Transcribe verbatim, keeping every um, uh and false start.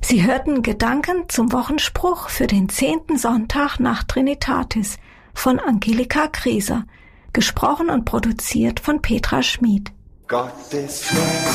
Sie hörten Gedanken zum Wochenspruch für den zehnten Sonntag nach Trinitatis von Angelika Grieser, gesprochen und produziert von Petra Schmid. Gott ist